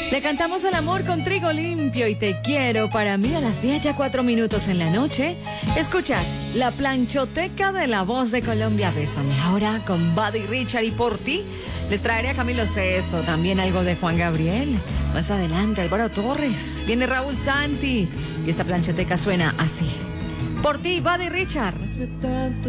Le cantamos el amor con Trigo Limpio y Te Quiero para mí a las 10:04 en la noche. Escuchas la planchoteca de La Voz de Colombia. Bésame ahora con Buddy Richard y por ti. Les traeré a Camilo Sesto, también algo de Juan Gabriel. Más adelante, Álvaro Torres. Viene Raúl Santi. Y esta planchoteca suena así. Por ti, Buddy Richard. Hace tanto